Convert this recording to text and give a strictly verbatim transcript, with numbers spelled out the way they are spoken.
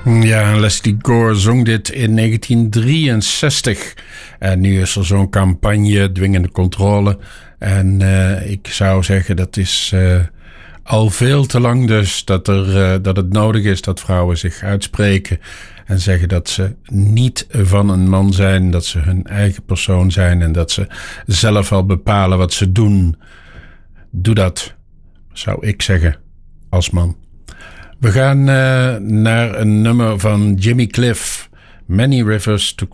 Ja, Lesley Gore zong dit in negentien drieënzestig. En nu is er zo'n campagne, dwingende controle. En uh, ik zou zeggen, dat is uh, al veel te lang dus dat, er, uh, dat het nodig is dat vrouwen zich uitspreken. En zeggen dat ze niet van een man zijn, dat ze hun eigen persoon zijn. En dat ze zelf al bepalen wat ze doen. Doe dat, zou ik zeggen, als man. We gaan uh, naar een nummer van Jimmy Cliff, Many Rivers to